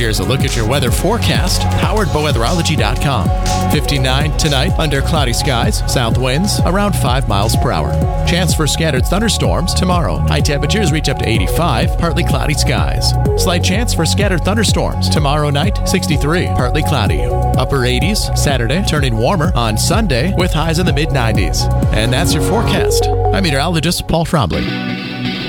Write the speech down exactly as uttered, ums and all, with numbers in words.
Here's a look at your weather forecast, powered by weatherology dot com. fifty-nine tonight, under cloudy skies, south winds around five miles per hour. Chance for scattered thunderstorms tomorrow. High temperatures reach up to eighty-five, partly cloudy skies. Slight chance for scattered thunderstorms tomorrow night, sixty-three, partly cloudy. Upper eighties Saturday, turning warmer on Sunday with highs in the mid nineties. And that's your forecast. I'm meteorologist Paul Trombley.